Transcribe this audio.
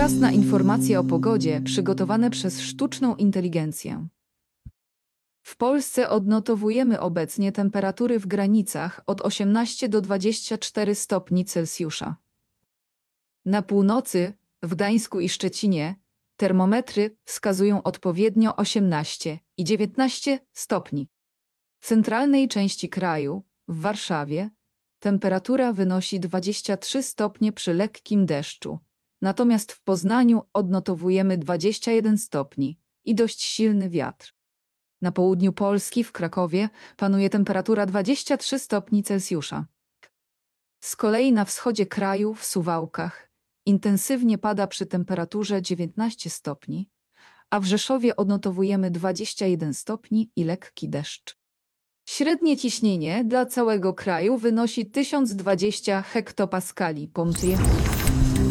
Czas na informacje o pogodzie przygotowane przez sztuczną inteligencję. W Polsce odnotowujemy obecnie temperatury w granicach od 18 do 24 stopni Celsjusza. Na północy, w Gdańsku i Szczecinie, termometry wskazują odpowiednio 18 i 19 stopni. W centralnej części kraju, w Warszawie, temperatura wynosi 23 stopnie przy lekkim deszczu. Natomiast w Poznaniu odnotowujemy 21 stopni i dość silny wiatr. Na południu Polski, w Krakowie, panuje temperatura 23 stopni Celsjusza. Z kolei na wschodzie kraju, w Suwałkach, intensywnie pada przy temperaturze 19 stopni, a w Rzeszowie odnotowujemy 21 stopni i lekki deszcz. Średnie ciśnienie dla całego kraju wynosi 1020 hektopaskali.